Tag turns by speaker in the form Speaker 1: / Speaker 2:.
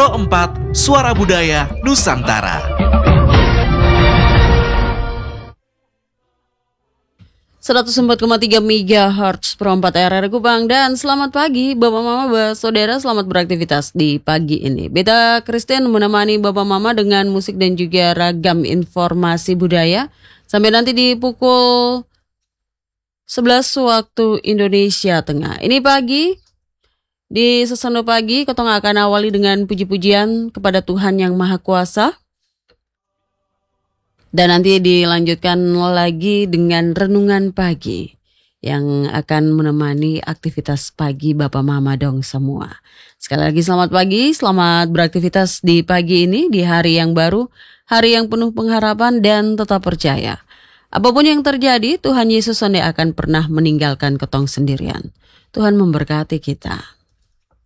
Speaker 1: 104 Suara Budaya Nusantara.
Speaker 2: 104,3 MHz Pro 4 RRI Kupang. Dan selamat pagi Bapak Mama, Saudara, selamat beraktivitas di pagi ini. Beta Christian menemani Bapak Mama dengan musik dan juga ragam informasi budaya sampai nanti di pukul 11 waktu Indonesia Tengah. Ini pagi, di Sesando Pagi, kita akan awali dengan puji-pujian kepada Tuhan Yang Maha Kuasa. Dan nanti dilanjutkan lagi dengan renungan pagi yang akan menemani aktivitas pagi Bapak Mama dong semua. Sekali lagi selamat pagi, selamat beraktivitas di pagi ini, di hari yang baru, hari yang penuh pengharapan dan tetap percaya. Apapun yang terjadi, Tuhan Yesus tidak akan pernah meninggalkan ketong sendirian. Tuhan memberkati kita.